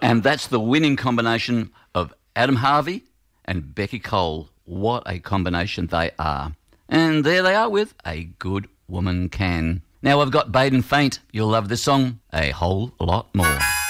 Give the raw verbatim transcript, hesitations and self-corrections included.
And that's the winning combination of Adam Harvey and Becky Cole. What a combination they are. And there they are with A Good Woman Can. Now I've got Baden Faint. You'll love this song a whole lot more.